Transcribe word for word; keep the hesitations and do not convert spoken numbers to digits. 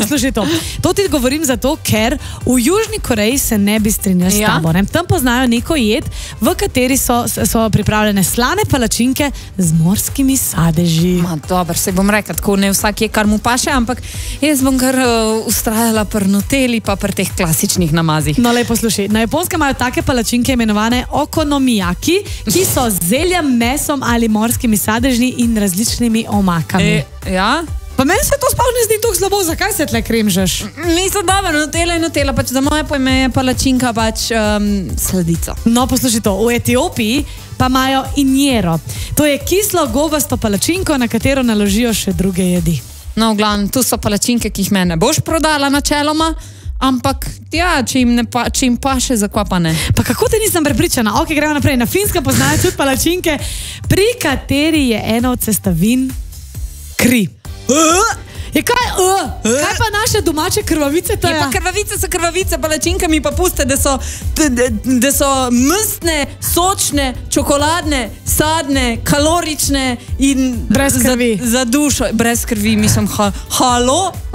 poslušaj to. To ti govorim zato, ker v Južni Koreji se ne bi strinjal s tabo. Ne? Tam poznajo neko jed, v kateri so, so pripravljene slane palačinke z morskimi sadeži. Ma, dober, se bom rekla, tako ne vsak je, kar mu paše, ampak jaz bom kar uh, ustrajala pri nuteli pa pri teh klasičnih namazih. No, lej poslušaj, na Japonskem imajo take palačinke imenovane okonomiyaki, ki so z zeljem, mesom ali morskimi sadežni in različnimi omakami. E, ja? Pa meni se to sploh ne zdi tako slabo, zakaj se tle kremžeš? Mislim, dobro, nutela je nutela, pač za moje pojme je palačinka pač um, sladica. No, poslušaj to, v Etiopiji pa imajo injero. To je kislo gobasto palačinko, na katero naložijo še druge jedi. No, v glavnem, tu so palačinke, ki jih me ne boš prodala načeloma, ampak ja, če jim, ne pa, če jim paše, zakva pa ne. Pa kako te nisem prepričana? Ok, gremo naprej. Na Finskem poznajo tudi palačinke, pri kateri je ena od sestavin kri. Je kaj, uh, kaj pa naše domače krvavice? Je pa krvavice so krvavice, palačinke mi pa puste, da so, da so mstne, sočne, čokoladne, sadne, kalorične in brez krvi. Za, za dušo, brez krvi, mislim, ha, halo?